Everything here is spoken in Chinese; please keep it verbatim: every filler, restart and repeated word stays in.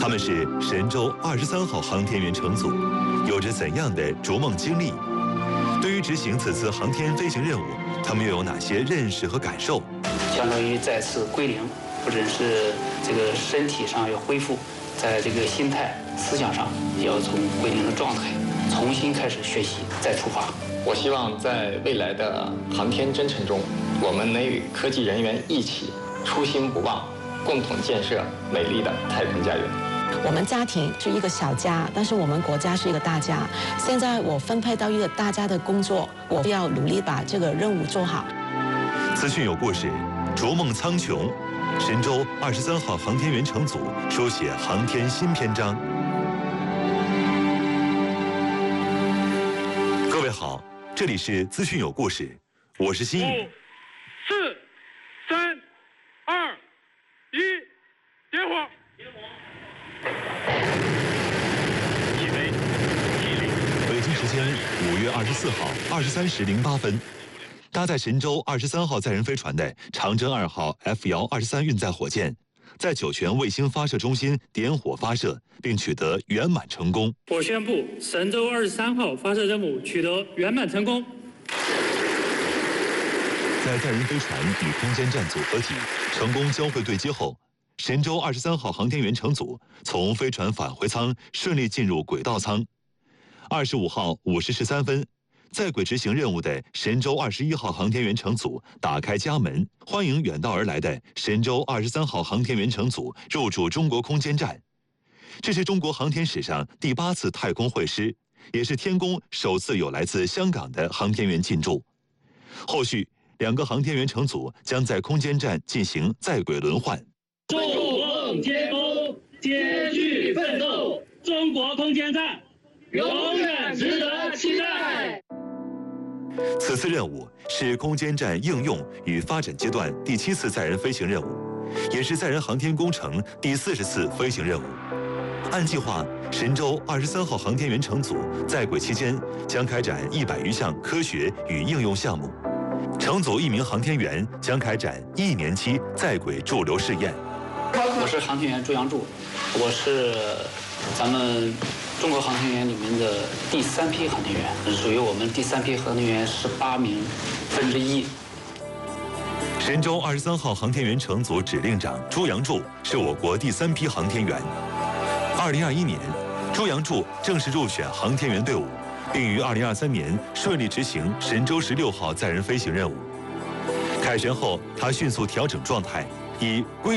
他们是神舟二十三号航天员乘组，有着怎样的逐梦经历？对于执行此次航天飞行任务，他们又有哪些认识和感受？ 相当于再次归零，不只是这个身体上要恢复，在这个心态、思想上也要从归零的状态重新开始学习，再出发。 我希望在未来的航天征程中，我们能与科技人员一起初心不忘，共同建设美丽的太空家园。 我们家庭是一个小家，但是我们国家是一个大家。现在我分配到一个大家的工作，我要努力把这个任务做好。 资讯有故事，逐梦苍穹，神舟二十三号航天员乘组书写航天新篇章。各位好，这里是资讯有故事，我是新宇。 五、四、三、二、一，点火。 北京时间五月二十四号二十三时零八分，搭载神舟二十三号载人飞船的长征二号 F 遥二十三运载火箭，在酒泉卫星发射中心点火发射，并取得圆满成功。 我宣布，神舟二十三号发射任务取得圆满成功。 在载人飞船与空间站组合体成功交会对接后，神舟二十三号航天员乘组从飞船返回舱顺利进入轨道舱。二十五号五时十三分，在轨执行任务的神舟二十一号航天员乘组打开家门，欢迎远道而来的神舟二十三号航天员乘组入驻中国空间站。这是中国航天史上第八次太空会师，也是天宫首次有来自香港的航天员进驻。后续两个航天员乘组将在空间站进行在轨轮换。 筑梦天宫，艰巨奋斗，中国空间站永远值得期待。 此次任务是空间站应用与发展阶段第七次载人飞行任务，也是载人航天工程第四十次飞行任务。按计划，神舟二十三号航天员乘组在轨期间将开展一百余项科学与应用项目。乘组一名航天员将开展一年期在轨驻留试验。 我是航天员朱杨柱，我是咱们中国航天员里面的第三批航天员，属于我们第三批航天员十八名分之一。 神舟二十三号航天员乘组指令长朱杨柱是我国第三批航天员。二零二一年，朱杨柱正式入选航天员队伍，并于二零二三年顺利执行神舟十六号载人飞行任务。凯旋后，他迅速调整状态，以归